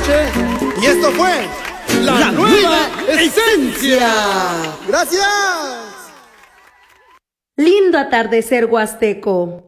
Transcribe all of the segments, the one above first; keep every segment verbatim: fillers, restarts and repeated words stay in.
noche. Y esto fue La, la Nueva, nueva Esencia. Gracias. Lindo atardecer huasteco.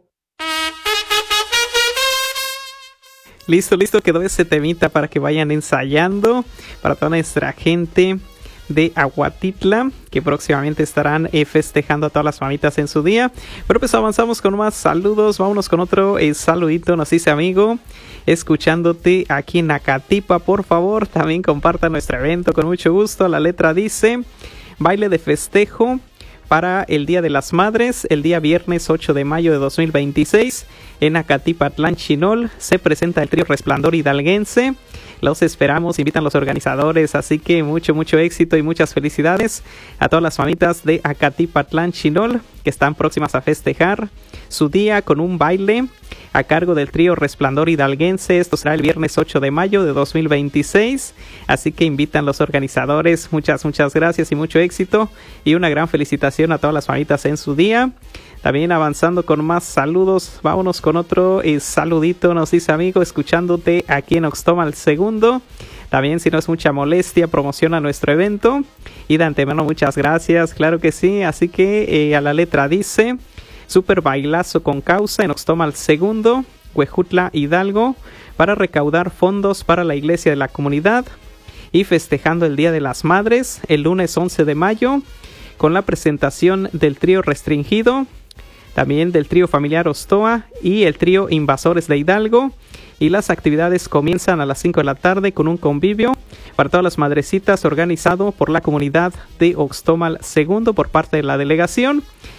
Listo, listo, quedó ese temita para que vayan ensayando para toda nuestra gente de Aguatitla, que próximamente estarán eh, festejando a todas las mamitas en su día. Pero pues avanzamos con más saludos. Vámonos con otro eh, saludito. Nos dice amigo, escuchándote aquí en Acatipa, por favor, también compartan nuestro evento con mucho gusto. La letra dice: baile de festejo para el Día de las Madres, el día viernes ocho de mayo de dos mil veintiséis, en Acatipatlán, Chinol, se presenta el trío Resplandor Hidalguense. Los esperamos, invitan los organizadores, así que mucho, mucho éxito y muchas felicidades a todas las mamitas de Acatipatlán, Chinol, que están próximas a festejar su día con un baile a cargo del trío Resplandor Hidalguense. Esto será el viernes ocho de mayo de dos mil veintiséis, así que invitan los organizadores. Muchas, muchas gracias y mucho éxito y una gran felicitación a todas las mamitas en su día. También avanzando con más saludos, vámonos con otro eh, saludito. Nos dice amigo, escuchándote aquí en Oxtomal segundo. También, si no es mucha molestia, promociona nuestro evento. Y de antemano, muchas gracias, claro que sí. Así que eh, a la letra dice: super bailazo con causa en Oxtomal segundo, Huejutla, Hidalgo, para recaudar fondos para la iglesia de la comunidad y festejando el Día de las Madres el lunes once de mayo con la presentación del trío Restringido, también del trío Familiar Ostoa y el trío Invasores de Hidalgo. Y las actividades comienzan a las cinco de la tarde con un convivio para todas las madrecitas organizado por la comunidad de Oxtomal segundo por parte de la delegación.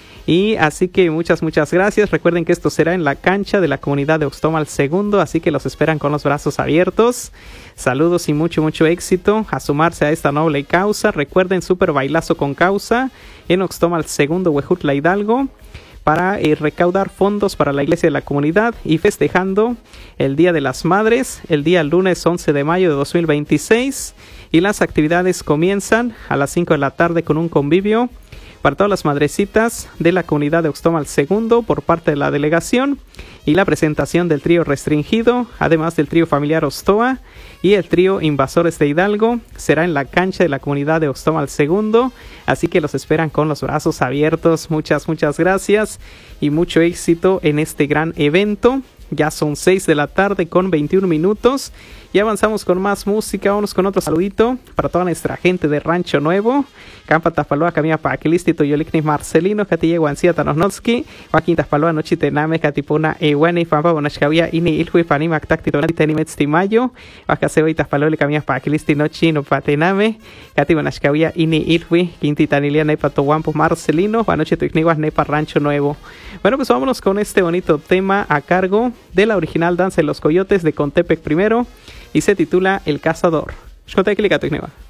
Y así que muchas, muchas gracias. Recuerden que esto será en la cancha de la comunidad de Oxtomal segundo, así que los esperan con los brazos abiertos. Saludos y mucho, mucho éxito a sumarse a esta noble causa. Recuerden, super bailazo con causa en Oxtomal segundo, Huejutla, Hidalgo, para eh, recaudar fondos para la iglesia de la comunidad y festejando el Día de las Madres el día lunes once de mayo de dos mil veintiséis. Y las actividades comienzan a las cinco de la tarde con un convivio para todas las madrecitas de la comunidad de Oxtomal segundo por parte de la delegación y la presentación del trío Restringido, además del trío Familiar Ostoa y el trío Invasores de Hidalgo, será en la cancha de la comunidad de Oxtomal segundo, así que los esperan con los brazos abiertos. Muchas, muchas gracias y mucho éxito en este gran evento. Ya son seis de la tarde con veintiún minutos y avanzamos con más música. Vámonos con otro saludito para toda nuestra gente de Rancho Nuevo, Campa Tafaloa, Camilla Paquilisti, Toyolicnis Marcelino, Catilla Guancía Tanosnotski, Joaquín Tafaloa, Nochitename, Catipuna, Ewane, Pampa, Bonachkavia, Ini, Ilhui, Panima, Tacti, Tonati, Tenimetztimayo, Vacaseo y Tafaloa, Camilla Paquilisti, Nochi, no Patename, Cati Bonachkavia, Ini, Ilhui, Quinti Tanilia, Nepa, Toguampo, Marcelino, Anoche Tuicniguas, Nepa, Rancho Nuevo. Bueno, pues vámonos con este bonito tema a cargo de la original Danza de los Coyotes de Contepec primero y se titula El Cazador. Shkote Klika Tuicniguas.